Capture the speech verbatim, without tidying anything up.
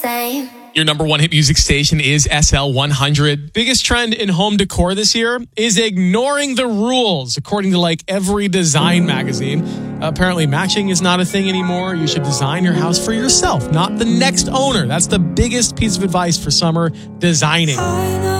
same. Your number one hit music station is S L one hundred. Biggest trend in home decor this year is ignoring the rules, according to like every design magazine. Apparently matching is not a thing anymore. You should design your house for yourself, not the next owner. That's the biggest piece of advice for summer designing.